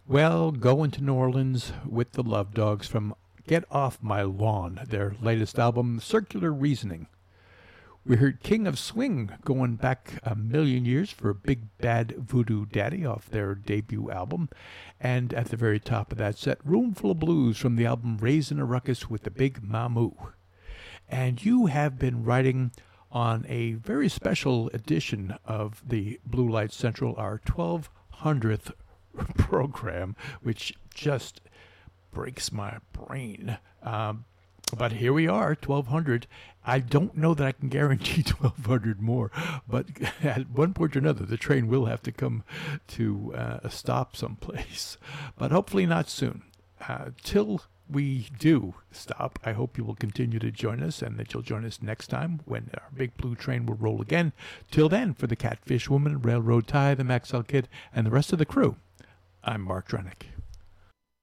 Well, going to New Orleans with the Love Dogs from Get Off My Lawn, their latest album, Circular Reasoning. We heard King of Swing going back a million years for Big Bad Voodoo Daddy off their debut album. And at the very top of that set, Roomful of Blues from the album Raisin' a Ruckus with the Big Mamu. And you have been writing on a very special edition of the Blue Light Central, our 1200th program, which just breaks my brain. But here we are, 1200. I don't know that I can guarantee 1200 more, but at one point or another, the train will have to come to a stop someplace. But hopefully not soon. Till we do stop, I hope you will continue to join us and that you'll join us next time when our big blue train will roll again. Till then, for the Catfish Woman, Railroad Tie, the Maxwell Kid, and the rest of the crew, I'm Mark Drenick.